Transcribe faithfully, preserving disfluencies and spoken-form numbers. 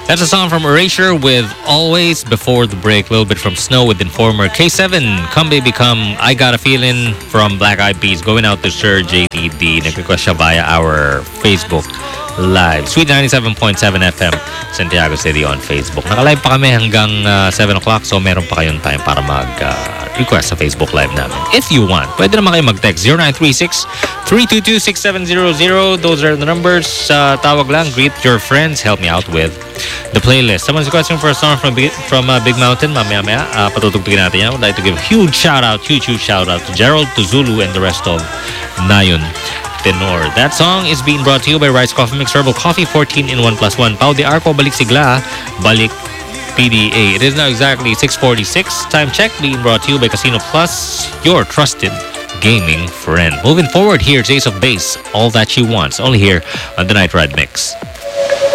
That's a song from Erasure with Always. Before the break, a little bit from Snow with Informer. K seven, Come Baby Come, I Got a Feeling from Black Eyed Peas. Going out to Sir J T D. Nag-request siya via our Facebook Live. Sweet ninety-seven point seven F M, Santiago City on Facebook. Naka-live pa kami hanggang uh, seven o'clock, so meron pa kayong time para mag-request uh, sa Facebook Live namin. If you want, pwede naman kayo mag-text zero nine three six, three two two, six seven zero zero. Those are the numbers. Uh, tawag lang, greet your friends, help me out with the playlist. Someone's requesting for a song from Big, from uh, Big Mountain. Mamaya-maya, uh, patutugtugin natin yan. I would like to give a huge shout-out, huge, huge shout-out to Gerald, to Zulu, and the rest of Nayon Tenor. That song is being brought to you by Rice Coffee Mix Herbal Coffee, fourteen in one plus one. Pau de Arco, Balik Sigla, Balik P D A. It is now exactly six forty-six. Time check being brought to you by Casino Plus, your trusted gaming friend. Moving forward, here's Ace of Base, All That She Wants, only here on the Night Ride Mix.